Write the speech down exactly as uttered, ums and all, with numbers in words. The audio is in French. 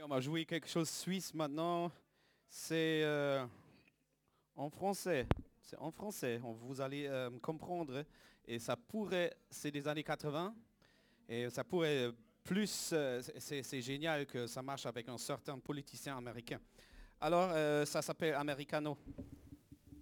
On va jouer quelque chose de suisse maintenant. C'est euh, en français. C'est en français. On- Vous allez euh, comprendre. Et ça pourrait, c'est des années quatre-vingts. Et ça pourrait plus, euh, c'est c'est génial que ça marche avec un certain politicien américain. Alors, euh, ça s'appelle Americano.